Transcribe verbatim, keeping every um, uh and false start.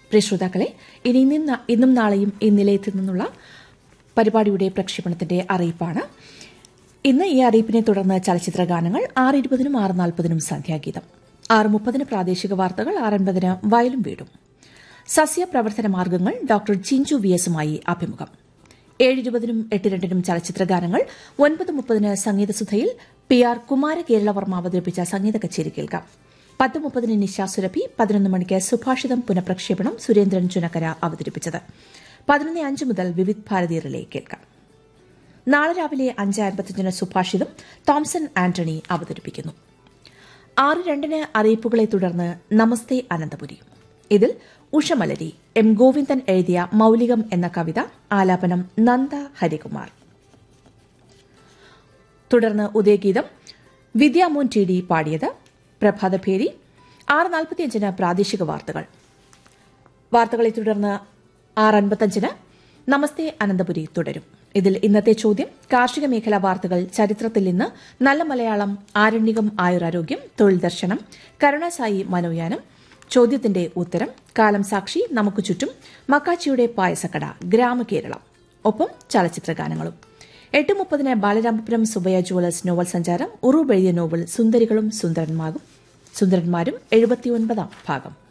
പ്രിയ ശ്രോതാക്കളെ, ഇനി ഇന്നും നാളെയും ഈ നിലയത്തിൽ നിന്നുള്ള പരിപാടിയുടെ പ്രക്ഷേപണത്തിന്റെ അറിയിപ്പാണ്. ഇന്ന് ഈ അറിയിപ്പിനെ തുടർന്ന് ചലച്ചിത്ര ഗാനങ്ങൾ ആറ് ഇരുപതിനും ആറ് നാൽപ്പതിനും സന്ധ്യാഗീതം, ആറ് മുപ്പതിന് പ്രാദേശിക വാർത്തകൾ, ആറ് അൻപതിന് വയലും വീടും, സസ്യപ്രവർത്തന മാർഗ്ഗങ്ങൾ ഡോക്ടർ ചിഞ്ചു വി എസുമായി അഭിമുഖം, ഏഴ് ഇരുപതിനും എട്ട് രണ്ടിനും ചലച്ചിത്ര ഗാനങ്ങൾ, ഒൻപത് മുപ്പതിന് സംഗീതസുധയിൽ പി ആർ കുമാരകേരളവർമ്മ അവതരിപ്പിച്ച സംഗീത കച്ചേരി കേൾക്കാം. പത്ത് മുപ്പതിന് നിശാസുരഭി, പതിനൊന്ന് മണിക്ക് സുഭാഷിതം പുനഃപ്രക്ഷേപണം സുരേന്ദ്രൻ ചുനക്കര അവതരിപ്പിച്ചത്. പതിനൊന്ന് അഞ്ച് മുതൽ വിവിധ് ഭാരതി റിലേ കേൾക്കാം. നാളെ രാവിലെ അഞ്ച് അൻപത്തിയഞ്ചിന് സുഭാഷിതം തോംസൺ ആന്റണി അവതരിപ്പിക്കുന്നു. ആറ് രണ്ടിന് അറിയിപ്പുകളെ തുടർന്ന് നമസ്തേ അനന്തപുരി. ഇതിൽ ഉഷമലരി എം ഗോവിന്ദൻ എഴുതിയ മൌലികം എന്ന കവിത, ആലാപനം നന്ദ ഹരികുമാർ. തുടർന്ന് ഉദയഗീതം വിദ്യാമോൻ ടി ഡി പാടിയത്, പ്രഭാതഭേരി. ആറ് നാൽപ്പത്തിയഞ്ചിന് പ്രാദേശിക വാർത്തകൾ. വാർത്തകളെ തുടർന്ന് ആറ് അൻപത്തിയഞ്ചിന് നമസ്തേ അനന്തപുരി തുടരും. ഇതിൽ ഇന്നത്തെ ചോദ്യം, കാർഷിക മേഖലാ വാർത്തകൾ, ചരിത്രത്തിൽ ഇന്ന്, നല്ല മലയാളം, ആരണ്യകം ആയുരാരോഗ്യം, തൊഴിൽ ദർശനം, കരുണാസായി മനോയാനം, ചോദ്യത്തിന്റെ ഉത്തരം, കാലം സാക്ഷി, നമുക്ക് ചുറ്റും, മക്കാച്ചിയുടെ പായസക്കട, ഗ്രാമകേരളം, ഒപ്പം ചലച്ചിത്ര ഗാനങ്ങളും. എട്ട് മുപ്പതിന് ബാലരാമപുരം സുബയ്യ ജുവലേഴ്സ് നോവൽ സഞ്ചാരം, ഉറൂബ് എഴുതിയ നോവൽ സുന്ദരികളും സുന്ദരന്മാരും സുന്ദരന്മാരും എഴുപത്തിയൊൻപതാം ഭാഗം.